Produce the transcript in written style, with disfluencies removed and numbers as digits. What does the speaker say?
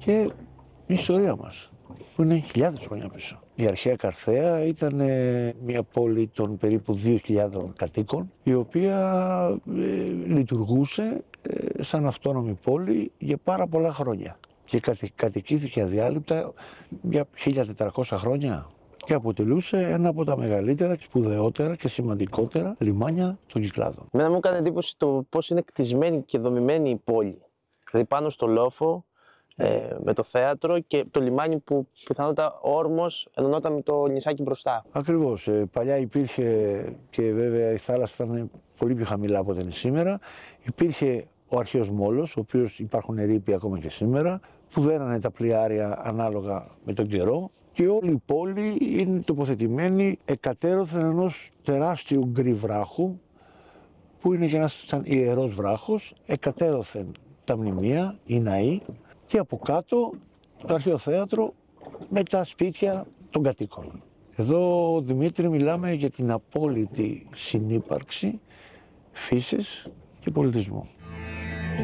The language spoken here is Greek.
και η ιστορία μας, που είναι χιλιάδες χρόνια πίσω. Η αρχαία Καρθαία ήταν μια πόλη των περίπου 2.000 κατοίκων, η οποία λειτουργούσε σαν αυτόνομη πόλη για πάρα πολλά χρόνια και κατοικήθηκε αδιάλειπτα για 1.400 χρόνια και αποτελούσε ένα από τα μεγαλύτερα, σπουδαιότερα και σημαντικότερα λιμάνια των Κυκλάδων. Εμένα μου έκανε εντύπωση το πώς είναι κτισμένη και δομημένη η πόλη. Δηλαδή πάνω στο λόφο, με το θέατρο και το λιμάνι που πιθανότατα όρμος ενωνόταν με το νησάκι μπροστά. Ακριβώς. Παλιά υπήρχε, και βέβαια η θάλασσα ήταν πολύ πιο χαμηλά από ό,τι είναι σήμερα, υπήρχε ο αρχαίος μόλος, ο οποίος υπάρχουν ερείποι ακόμα και σήμερα, που δέρανε τα πλοιάρια ανάλογα με τον καιρό, και όλη η πόλη είναι τοποθετημένη εκατέρωθεν ενός τεράστιου γκρι βράχου, που είναι και ένας σαν ιερός βράχος, εκατέρωθεν τα μνημεία, οι ναοί, και από κάτω το αρχαίο θέατρο με τα σπίτια των κατοίκων. Εδώ, Δημήτρη, μιλάμε για την απόλυτη συνύπαρξη φύσης και πολιτισμού.